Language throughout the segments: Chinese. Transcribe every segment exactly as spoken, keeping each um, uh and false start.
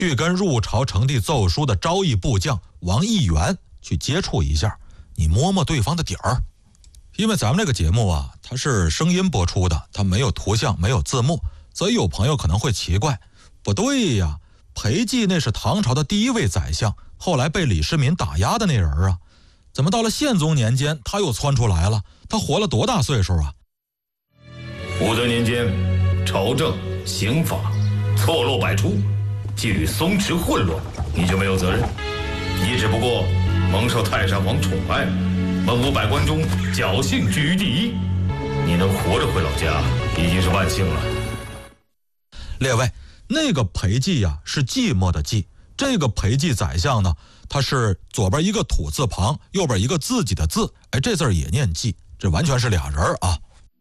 去跟入朝称帝奏书的昭义部将王义元去接触一下，你摸摸对方的底儿。因为咱们这个节目啊，它是声音播出的，它没有图像，没有字幕，所以有朋友可能会奇怪，不对呀，裴寂那是唐朝的第一位宰相，后来被李世民打压的那人啊，怎么到了宪宗年间他又窜出来了？他活了多大岁数啊？ 武德年间，朝政刑法错漏百出，纪律松弛混乱，你就没有责任。你只不过蒙受太上皇宠爱，文武百官中侥幸居于第一，你能活着回老家已经是万幸了。 列位，那个裴寂呀是寂寞的寂，这个裴寂宰相呢，他是左边一个土字旁，右边一个自己的字，哎，这字也念寂，这完全是俩人啊。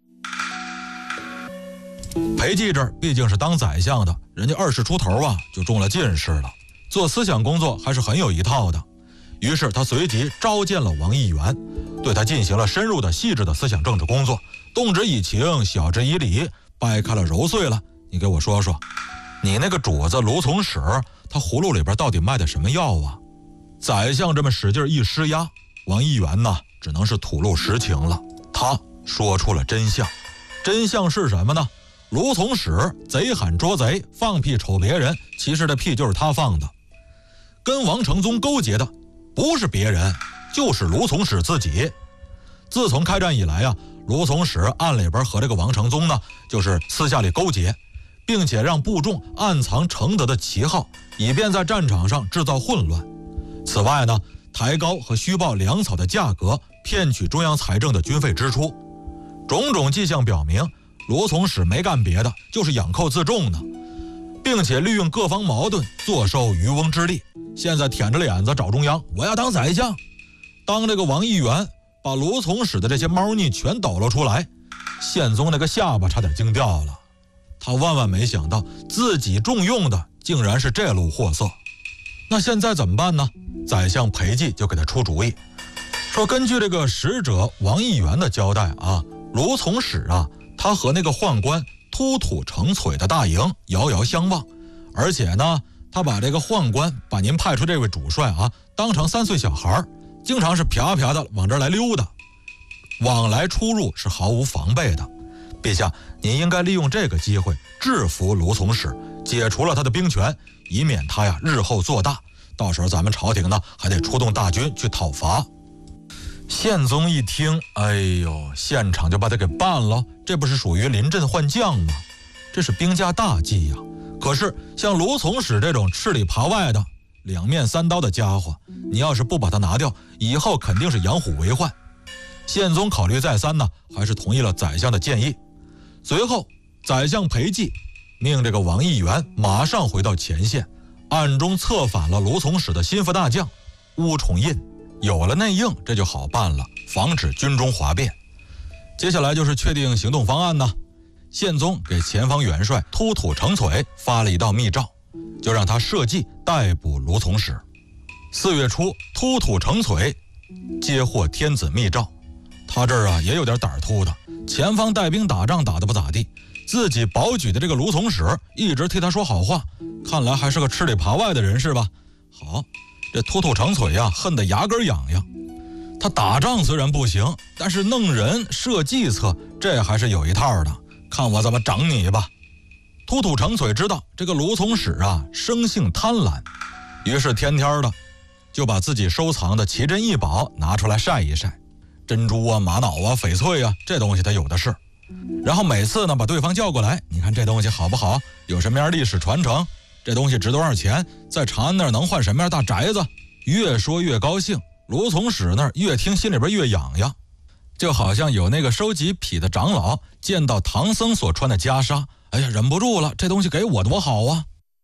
裴寂这毕竟是当宰相的，人家二十出头啊就中了进士了，做思想工作还是很有一套的。于是他随即召见了王义元，对他进行了深入的细致的思想政治工作，动之以情，晓之以理，掰开了揉碎了。你给我说说，你那个主子卢从史，他葫芦里边到底卖的什么药啊？宰相这么使劲一施压，王义元呢只能是吐露实情了，他说出了真相。真相是什么呢？卢从史贼喊捉贼，放屁瞅别人，其实这屁就是他放的。跟王承宗勾结的不是别人，就是卢从史自己。自从开战以来啊，卢从史暗里边和这个王承宗呢就是私下里勾结，并且让部众暗藏承德的旗号，以便在战场上制造混乱。此外呢，抬高和虚报粮草的价格，骗取中央财政的军费支出。种种迹象表明，卢从史没干别的，就是养寇自重呢，并且利用各方矛盾坐收渔翁之利。现在舔着脸子找中央，我要当宰相。当这个王义元把卢从史的这些猫腻全抖了出来，宪宗那个下巴差点惊掉了。他万万没想到自己重用的竟然是这路货色。那现在怎么办呢？宰相裴寂就给他出主意，说根据这个使者王义元的交代啊，卢从史啊，他和那个宦官突突成璀的大营遥遥相望，而且呢，他把这个宦官把您派出这位主帅啊当成三岁小孩，经常是啪啪的往这儿来溜达，往来出入是毫无防备的。陛下，您应该利用这个机会制服卢从史，解除了他的兵权，以免他呀日后做大，到时候咱们朝廷呢还得出动大军去讨伐。宪宗一听，哎呦，现场就把他给办了，这不是属于临阵换将吗？这是兵家大忌呀。可是像卢从史这种吃里扒外的两面三刀的家伙，你要是不把他拿掉，以后肯定是养虎为患。宪宗考虑再三呢，还是同意了宰相的建议。随后宰相裴寂命这个王义元马上回到前线，暗中策反了卢从史的心腹大将乌重印。有了内应，这就好办了，防止军中哗变。接下来就是确定行动方案呢。宪宗给前方元帅突突成璀发了一道密诏，就让他设计逮捕卢从史。四月初，突突成璀接获天子密诏，他这儿啊也有点胆突的，前方带兵打仗打得不咋地，自己保举的这个卢从史一直替他说好话，看来还是个吃里扒外的人是吧？好，这突突成璀呀恨得牙根痒痒。他打仗虽然不行，但是弄人设计策这还是有一套的，看我怎么整你吧。突突成璀知道这个卢从史啊生性贪婪，于是天天的就把自己收藏的奇珍异宝拿出来晒一晒，珍珠啊、玛瑙啊、翡翠啊，这东西他有的是。然后每次呢把对方叫过来，你看这东西好不好，有什么样历史传承，这东西值多少钱，在长安那儿能换什么样大宅子，越说越高兴。卢从史那儿越听心里边越痒痒，就好像有那个收集癖的长老见到唐僧所穿的袈裟，哎呀，忍不住了，这东西给我多好啊。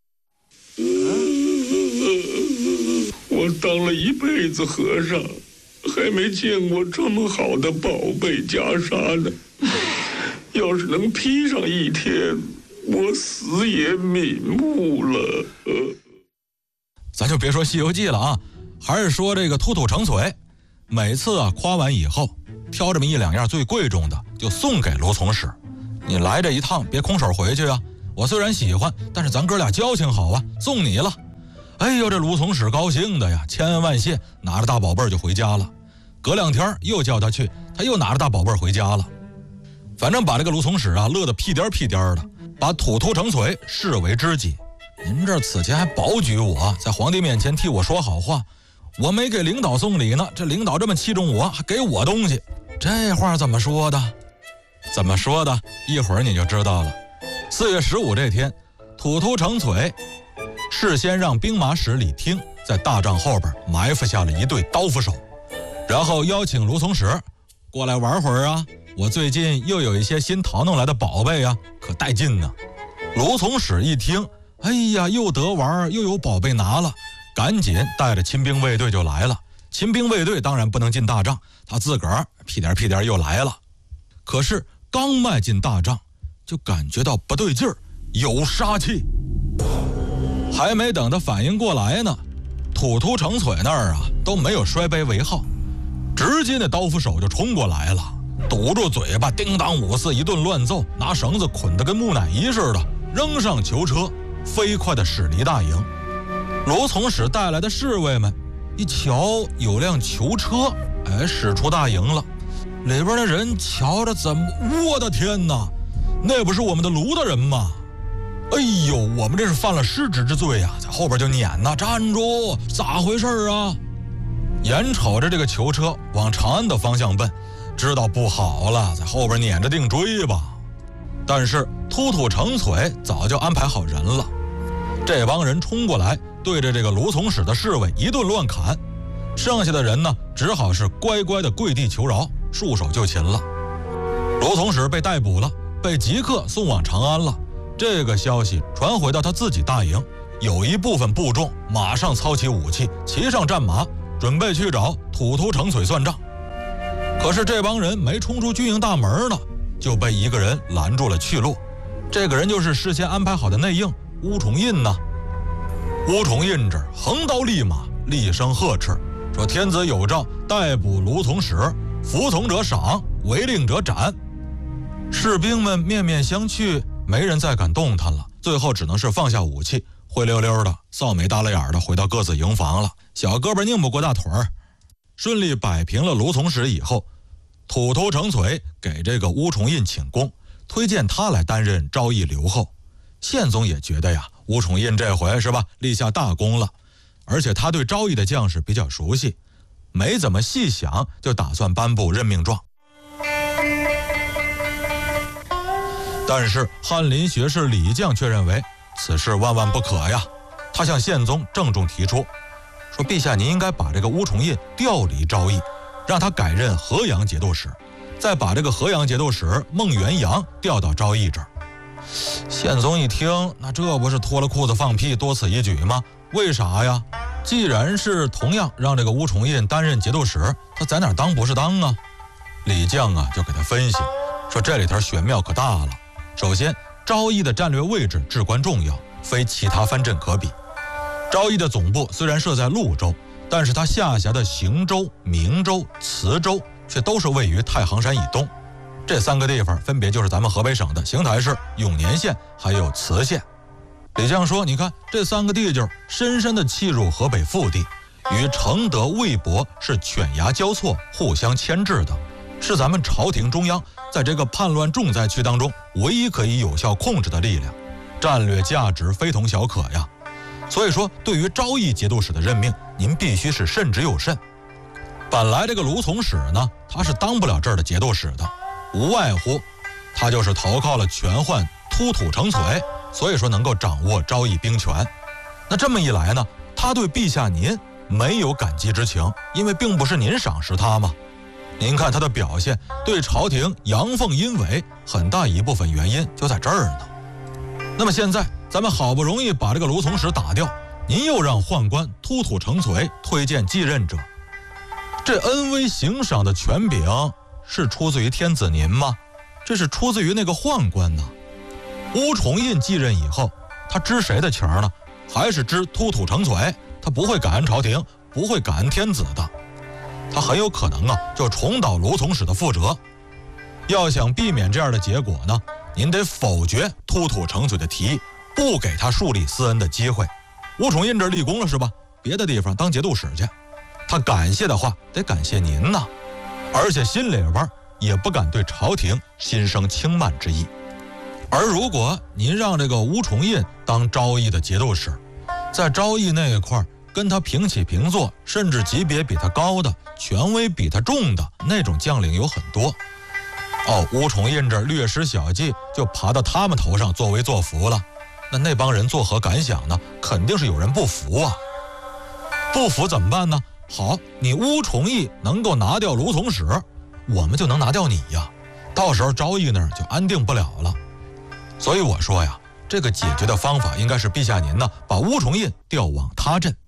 我当了一辈子和尚，还没见过这么好的宝贝袈裟呢。要是能披上一天，我死也瞑目了。呃、 咱就别说《西游记》了啊，还是说这个突突成璀，每次啊夸完以后，挑这么一两样最贵重的就送给卢从史。你来这一趟别空手回去啊，我虽然喜欢，但是咱哥俩交情好啊，送你了。 哎呦，这卢从史高兴的呀，千恩万谢，拿着大宝贝儿就回家了。隔两天又叫他去，他又拿着大宝贝儿回家了。反正把这个卢从史啊乐得屁颠屁颠的，把土突成璀视为知己。您这此前还保举我，在皇帝面前替我说好话，我没给领导送礼呢，这领导这么器重我，还给我东西，这话怎么说的？怎么说的？一会儿你就知道了。四月十五这天，土突成璀事先让兵马使李听在大帐后边埋伏下了一队刀斧手，然后邀请卢从史过来玩会儿啊，我最近又有一些新淘弄来的宝贝啊，可带劲呢。卢从史一听，哎呀，又得玩又有宝贝拿了，赶紧带着亲兵卫队就来了。亲兵卫队当然不能进大帐，他自个儿屁颠屁颠又来了。可是刚迈进大帐，就感觉到不对劲儿，有杀气。还没等他反应过来呢，土突成璀那儿啊都没有摔杯为号，直接那刀斧手就冲过来了，堵住嘴巴，叮当五四一顿乱揍，拿绳子捆得跟木乃伊似的，扔上囚车，飞快地驶离大营。卢从史带来的侍卫们一瞧有辆囚车，哎，驶出大营了。里边的人瞧着怎么，我的天哪，那不是我们的卢大人吗？哎呦，我们这是犯了失职之罪呀、啊！在后边就撵呐，站住，咋回事啊？眼瞅着这个囚车往长安的方向奔，知道不好了，在后边撵着定追吧。但是突突成璀早就安排好人了，这帮人冲过来，对着这个卢从史的侍卫一顿乱砍，剩下的人呢，只好是乖乖的跪地求饶，束手就擒了。卢从史被逮捕了，被即刻送往长安了。这个消息传回到他自己大营，有一部分部众马上操起武器，骑上战马，准备去找土突成璀算账。可是这帮人没冲出军营大门呢，就被一个人拦住了去路。这个人就是事先安排好的内应乌重印呢。乌重印这横刀立马，厉声呵斥，说天子有诏，逮捕卢从史，服从者赏，违令者斩。士兵们面面相觑，没人再敢动弹了，最后只能是放下武器，灰溜溜的臊眉耷拉眼的回到各自营房了。小胳膊拧不过大腿儿。顺利摆平了卢从史以后，土突成璀给这个乌重印请功，推荐他来担任昭义留后。宪宗也觉得呀，乌重印这回是吧，立下大功了，而且他对昭义的将士比较熟悉，没怎么细想，就打算颁布任命状。但是翰林学士李绛却认为此事万万不可呀，他向宪宗郑重提出，说陛下您应该把这个乌重印调离昭义，让他改任河阳节度使，再把这个河阳节度使孟元阳调到昭义这儿。宪宗一听，那这不是脱了裤子放屁，多此一举吗？为啥呀？既然是同样让这个乌重印担任节度使，他在哪儿当不是当啊？李绛啊就给他分析说，这里头玄妙可大了。首先，昭义的战略位置至关重要，非其他藩镇可比。昭义的总部虽然设在潞州，但是它下辖的邢州、明州、磁州却都是位于太行山以东。这三个地方分别就是咱们河北省的邢台市、永年县还有磁县。李绛说，你看这三个地界深深地契入河北腹地，与承德、魏博是犬牙交错，互相牵制的，是咱们朝廷中央在这个叛乱重灾区当中唯一可以有效控制的力量，战略价值非同小可呀。所以说，对于昭义节度使的任命，您必须是慎之又慎。本来这个卢从史呢，他是当不了这儿的节度使的，无外乎他就是投靠了权宦突突成璀，所以说能够掌握昭义兵权。那这么一来呢，他对陛下您没有感激之情，因为并不是您赏识他嘛。您看他的表现，对朝廷阳奉阴违，很大一部分原因就在这儿呢。那么现在咱们好不容易把这个卢从史打掉，您又让宦官突突成璀推荐继任者，这恩威行赏的权柄是出自于天子您吗？这是出自于那个宦官呢。乌重印继任以后，他知谁的情呢？还是知突突成璀，他不会感恩朝廷，不会感恩天子的。他很有可能啊，就重蹈卢从史的覆辙。要想避免这样的结果呢，您得否决突突成璀的提议，不给他树立私恩的机会。 吴崇印这立功了是吧？别的地方当节度使去。他感谢的话得感谢您呐，而且心里边也不敢对朝廷心生轻慢之意。而如果您让这个吴崇印当昭义的节度使，在昭义那一块跟他平起平坐，甚至级别比他高的、权威比他重的那种将领有很多。哦，吴崇印这略施小计就爬到他们头上作威作福了，那那帮人作何感想呢？肯定是有人不服啊。不服怎么办呢？好，你吴崇义能够拿掉卢从史，我们就能拿掉你呀，到时候昭义那儿就安定不了了。所以我说呀，这个解决的方法应该是陛下您呢把吴崇印调往他镇。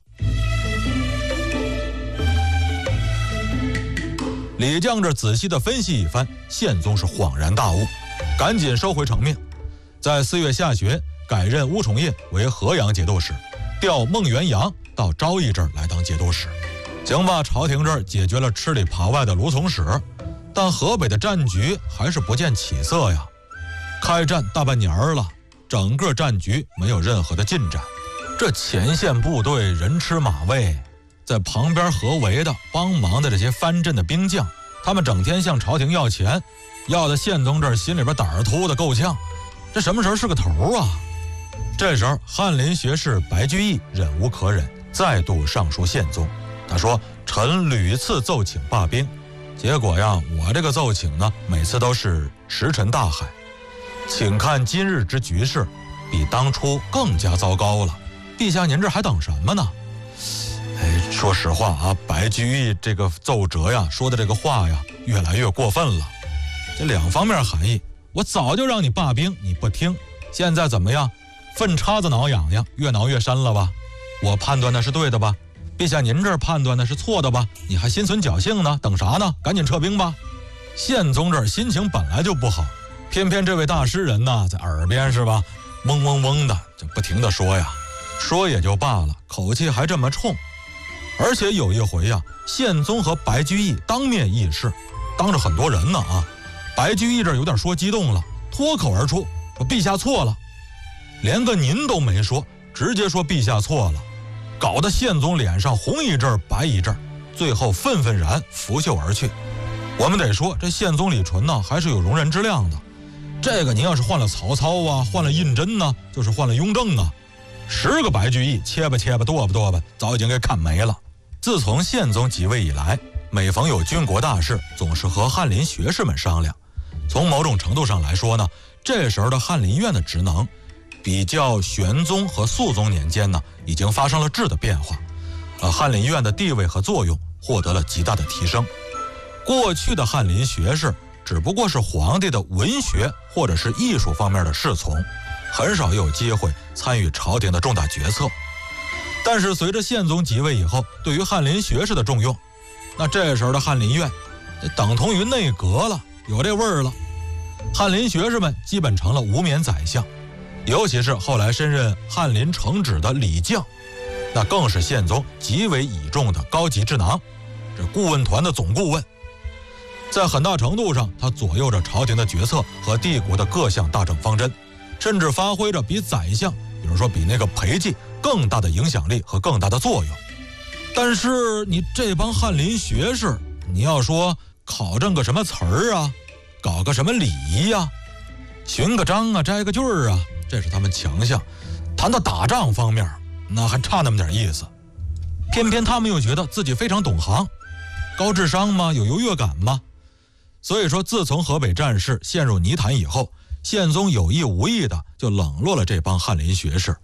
李绛这仔细的分析一番，宪宗是恍然大悟，赶紧收回成命，在四月下旬改任吴崇印为河阳节度使，调孟元阳到昭义这儿来当节度使。行吧，朝廷这儿解决了吃里扒外的卢从史，但河北的战局还是不见起色呀。开战大半年了，整个战局没有任何的进展。这前线部队人吃马喂，在旁边合围的帮忙的这些藩镇的兵将，他们整天向朝廷要钱，要的宪宗这儿心里边胆儿突的够呛，这什么时候是个头啊？这时候翰林学士白居易忍无可忍，再度上书宪宗。他说：“臣屡次奏请罢兵，结果呀，我这个奏请呢，每次都是石沉大海。请看今日之局势，比当初更加糟糕了。陛下您这还等什么呢？”哎，说实话啊，白居易这个奏折呀，说的这个话呀，越来越过分了。这两方面含义，我早就让你罢兵，你不听，现在怎么样？粪叉子挠痒痒，越挠越深了吧？我判断的是对的吧？陛下您这儿判断的是错的吧？你还心存侥幸呢？等啥呢？赶紧撤兵吧！宪宗这儿心情本来就不好，偏偏这位大诗人呢，在耳边是吧，嗡嗡嗡的就不停的说呀，说也就罢了，口气还这么冲。而且有一回呀，宪宗和白居易当面议事，当着很多人呢啊，白居易这儿有点说激动了，脱口而出说陛下错了，连个您都没说，直接说陛下错了，搞得宪宗脸上红一阵白一阵，最后愤愤然拂袖而去。我们得说这宪宗李纯呢还是有容人之量的，这个您要是换了曹操啊，换了胤禛呢，就是换了雍正啊，十个白居易切吧切吧剁吧剁吧早已经给砍没了。自从宪宗即位以来，每逢有军国大事，总是和翰林学士们商量。从某种程度上来说呢，这时候的翰林院的职能比较玄宗和肃宗年间呢，已经发生了质的变化，呃，翰林院的地位和作用获得了极大的提升。过去的翰林学士只不过是皇帝的文学或者是艺术方面的侍从，很少有机会参与朝廷的重大决策。但是随着宪宗即位以后，对于翰林学士的重用，那这时候的翰林院等同于内阁了，有这味儿了。翰林学士们基本成了无冕宰相，尤其是后来升任翰林承旨的李绛，那更是宪宗极为倚重的高级智囊，这顾问团的总顾问。在很大程度上，他左右着朝廷的决策和帝国的各项大政方针，甚至发挥着比宰相，比如说比那个裴寂更大的影响力和更大的作用。但是你这帮翰林学士，你要说考证个什么词儿啊，搞个什么礼仪呀、啊，寻个章啊，摘个句儿啊，这是他们强项。谈到打仗方面，那还差那么点意思。偏偏他们又觉得自己非常懂行，高智商吗？有优越感吗？所以说，自从河北战事陷入泥潭以后，宪宗有意无意的就冷落了这帮翰林学士。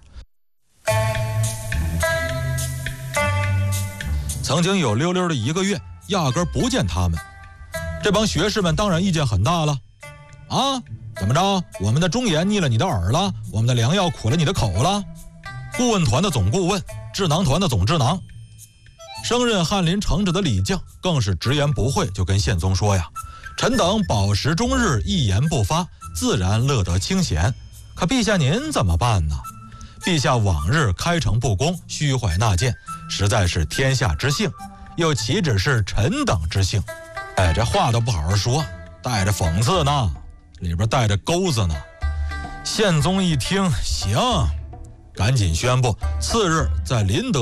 曾经有溜溜的一个月，压根不见他们。这帮学士们当然意见很大了。啊，怎么着？我们的忠言逆了你的耳了？我们的良药苦了你的口了？顾问团的总顾问，智囊团的总智囊，升任翰林承旨的李绛更是直言不讳，就跟宪宗说呀：“臣等饱食终日，一言不发，自然乐得清闲。可陛下您怎么办呢？陛下往日开诚布公，虚怀纳谏，实在是天下之幸，又岂止是臣等之幸？”哎，这话都不好好说，带着讽刺呢，里边带着钩子呢。宪宗一听，行， 赶紧宣布，次日在临德